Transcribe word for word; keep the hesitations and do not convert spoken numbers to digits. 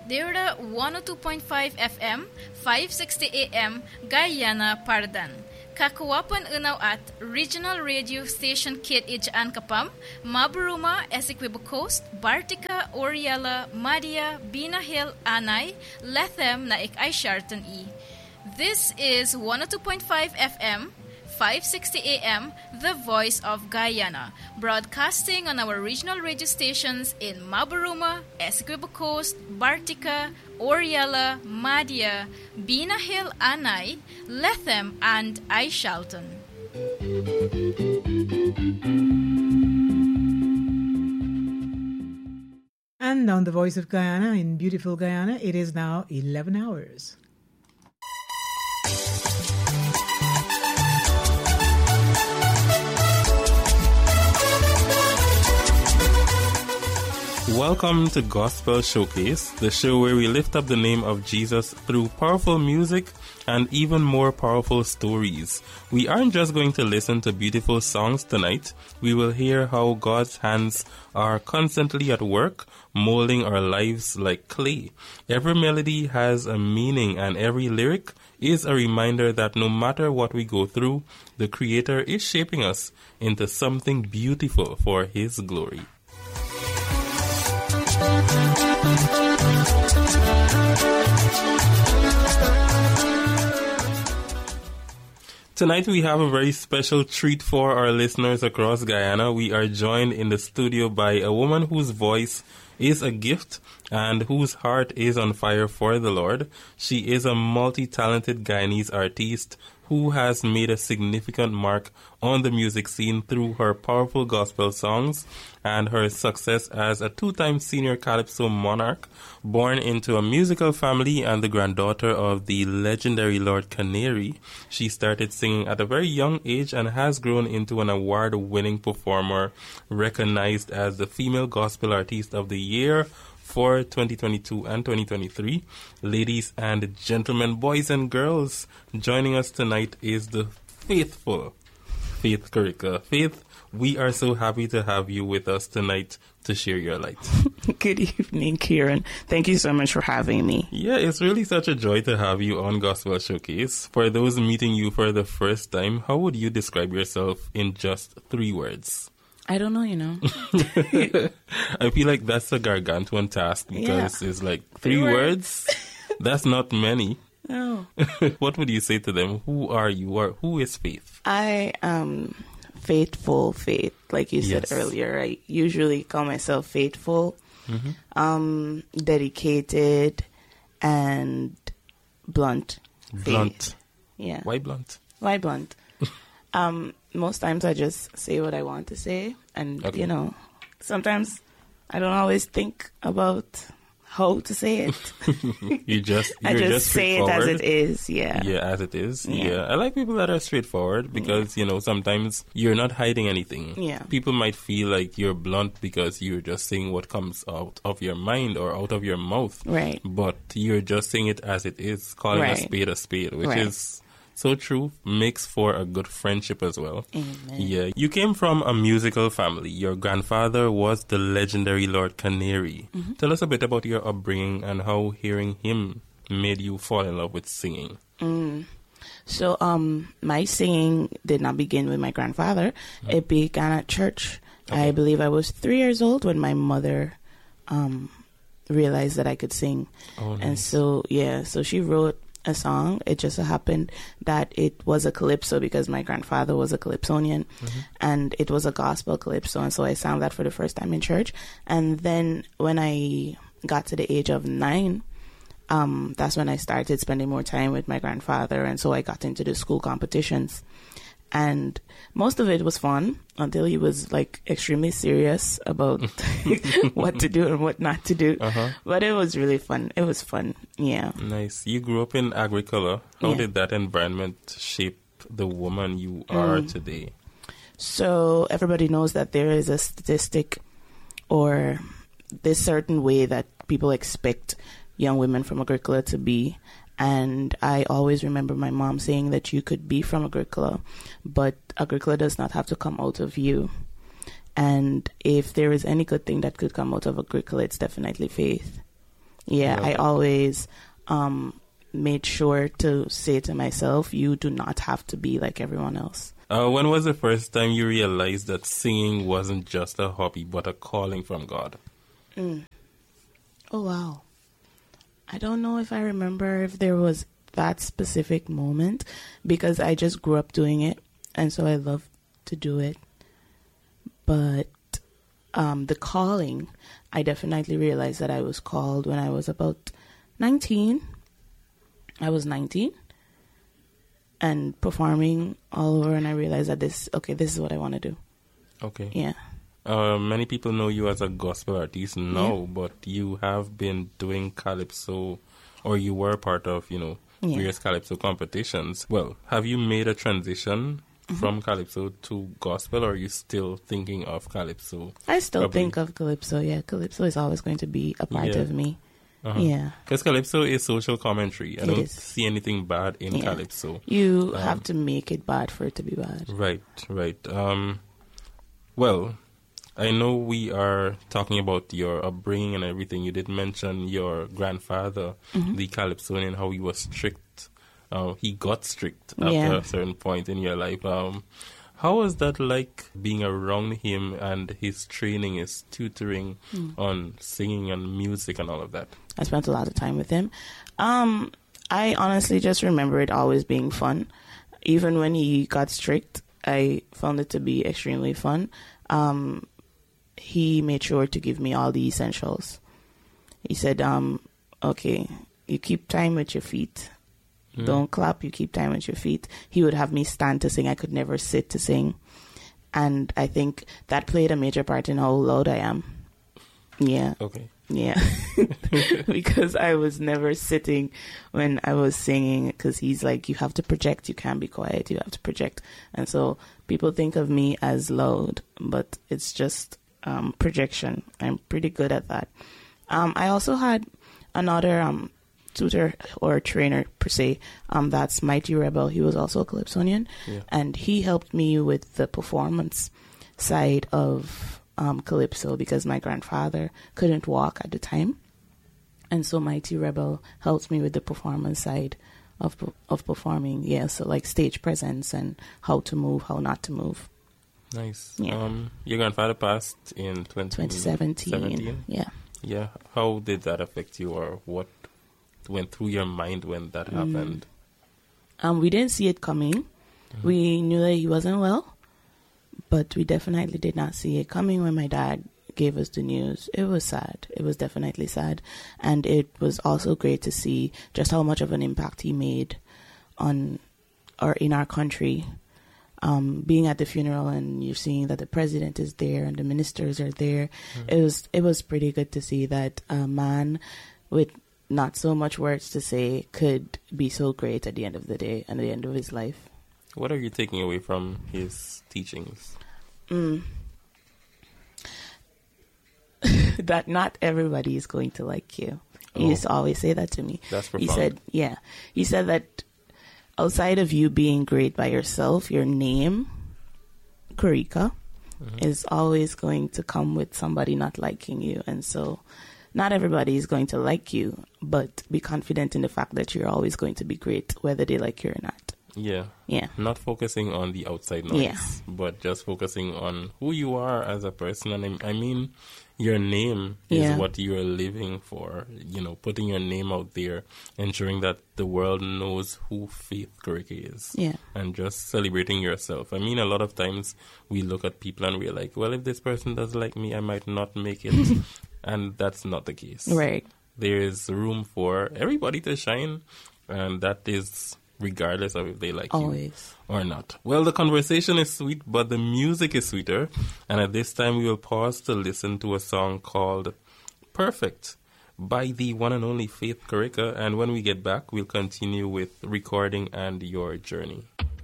Deura one oh two point five F M, five sixty A M, Guyana, Pardan. Kakuwapan unaw at Regional Radio Station Kit Ijaan Kapam, Maburuma, Essequibo Coast, Bartica, Oriela, Madia, Bina Hill, Anay, Lethem, Naik ay Sharton E. This is one oh two point five F M, five sixty A M, The Voice of Guyana, broadcasting on our regional radio stations in Maburuma, Essequibo Coast, Bartica, Oriela, Madia, Bina Hill, Anay, Lethem, and Aishalton. And on The Voice of Guyana in beautiful Guyana, it is now eleven hours. Welcome to Gospel Showcase, the show where we lift up the name of Jesus through powerful music and even more powerful stories. We aren't just going to listen to beautiful songs tonight. We will hear how God's hands are constantly at work, molding our lives like clay. Every melody has a meaning, and every lyric is a reminder that no matter what we go through, the Creator is shaping us into something beautiful for His glory. Tonight we have a very special treat for our listeners across Guyana. We are joined in the studio by a woman whose voice is a gift and whose heart is on fire for the Lord. She is a multi-talented Guyanese artiste who has made a significant mark on the music scene through her powerful gospel songs and her success as a two-time senior calypso monarch, born into a musical family and the granddaughter of the legendary Lord Canary. She started singing at a very young age and has grown into an award-winning performer, recognized as the Female Gospel Artist of the Year for twenty twenty-two and twenty twenty-three. Ladies and gentlemen, boys and girls, joining us tonight is the faithful Faith Karika. Faith, we are so happy to have you with us tonight to share your light. Good evening, Kieran. Thank you so much for having me. Yeah, it's really such a joy to have you on Gospel Showcase. For those meeting you for the first time, how would you describe yourself in just three words? I don't know, you know. I feel like that's a gargantuan task because yeah. it's like three, three words. words. That's not many. No. What would you say to them? Who are you? Or who is Faith? I am faithful Faith. Like you said yes. earlier, I usually call myself faithful, mm-hmm. um, dedicated, and blunt. Blunt. Faith. Yeah. Why blunt? Why blunt? um, most times I just say what I want to say. And, okay. you know, sometimes I don't always think about how to say it. you just I just, just say it as it is, yeah. Yeah, as it is. Yeah. yeah. I like people that are straightforward because, yeah. you know, sometimes you're not hiding anything. Yeah. People might feel like you're blunt because you're just saying what comes out of your mind or out of your mouth. Right. But you're just saying it as it is, calling right. a spade a spade, which right. is so true, makes for a good friendship as well. Amen. Yeah. You came from a musical family. Your grandfather was the legendary Lord Canary. Mm-hmm. Tell us a bit about your upbringing and how hearing him made you fall in love with singing. Mm. So, um, my singing did not begin with my grandfather. Mm-hmm. It began at church. Okay. I believe I was three years old when my mother um, realized that I could sing. Oh, nice. And so, yeah, so she wrote a song. It just so happened that it was a calypso because my grandfather was a calypsonian, mm-hmm. and it was a gospel calypso, and so I sang that for the first time in church. And then when I got to the age of nine, um, that's when I started spending more time with my grandfather, and so I got into the school competitions. And most of it was fun until he was like extremely serious about what to do and what not to do. Uh-huh. But it was really fun. It was fun. Yeah. Nice. You grew up in Agricola. How yeah. did that environment shape the woman you are mm. today? So everybody knows that there is a statistic or this certain way that people expect young women from Agricola to be. And I always remember my mom saying that you could be from Agricola, but Agricola does not have to come out of you. And if there is any good thing that could come out of Agricola, it's definitely faith. Yeah, Love I it. always um, made sure to say to myself, you do not have to be like everyone else. Uh, when was the first time you realized that singing wasn't just a hobby, but a calling from God? Mm. Oh, wow. I don't know if I remember if there was that specific moment, because I just grew up doing it, and so I love to do it. But um, the calling, I definitely realized that I was called when I was about nineteen. I was nineteen and performing all over, and I realized that this, okay, this is what I want to do. Okay. Yeah. Uh, many people know you as a gospel artist now, Yeah. but you have been doing calypso, or you were part of, you know, Yeah. various calypso competitions. Well, have you made a transition Mm-hmm. from calypso to gospel, or are you still thinking of calypso? I still Probably. think of calypso. Yeah, calypso is always going to be a part Yeah. of me. Uh-huh. Yeah. Because calypso is social commentary. I It don't is. see anything bad in Yeah. calypso. You Um, have to make it bad for it to be bad. Right, right. Um, well, I know we are talking about your upbringing and everything. You did mention your grandfather, Mm-hmm. the Calypsonian, how he was strict. Uh, he got strict after Yeah. a certain point in your life. Um, how was that like being around him and his training, his tutoring Hmm. on singing and music and all of that? I spent a lot of time with him. Um, I honestly just remember it always being fun. Even when he got strict, I found it to be extremely fun. Um, he made sure to give me all the essentials. He said, um, okay, you keep time with your feet. Mm. Don't clap, you keep time with your feet. He would have me stand to sing. I could never sit to sing. And I think that played a major part in how loud I am. Yeah. Okay. Yeah, because I was never sitting when I was singing, because he's like, you have to project, you can't be quiet, you have to project. And so people think of me as loud, but it's just um, projection. I'm pretty good at that. Um, I also had another um, tutor or trainer, per se, um, that's Mighty Rebel. He was also a Calypsonian, Yeah. and he helped me with the performance side of Um, calypso, because my grandfather couldn't walk at the time, and so Mighty Rebel helped me with the performance side of of performing. Yeah, so like stage presence and how to move, how not to move. Nice. Yeah. Um, your grandfather passed in twenty twenty seventeen. Yeah. Yeah. How did that affect you, or what went through your mind when that happened? Um, we didn't see it coming. We knew that he wasn't well, but we definitely did not see it coming when my dad gave us the news. It was sad. It was definitely sad. And it was also great to see just how much of an impact he made on or in our country. Um, being at the funeral and you're seeing that the president is there and the ministers are there. Mm. It was it was pretty good to see that a man with not so much words to say could be so great at the end of the day and at the end of his life. What are you taking away from his teachings? Mm. That not everybody is going to like you. He Oh. used to always say that to me. That's He profound. said, yeah. He said that outside of you being great by yourself, your name, Karika, Mhm. is always going to come with somebody not liking you. And so not everybody is going to like you, but be confident in the fact that you're always going to be great, whether they like you or not. Yeah. Yeah. Not focusing on the outside noise, Yeah. but just focusing on who you are as a person. And I I mean, your name is Yeah. what you are living for. You know, putting your name out there, ensuring that the world knows who Faith Karika is. Yeah. And just celebrating yourself. I mean, a lot of times we look at people and we're like, well, if this person doesn't like me, I might not make it. And that's not the case. Right. There is room for everybody to shine, and that is regardless of if they like Always. you or not. Well, the conversation is sweet, but the music is sweeter. And at this time, we will pause to listen to a song called Perfect by the one and only Faith Karika. And when we get back, we'll continue with recording and your journey.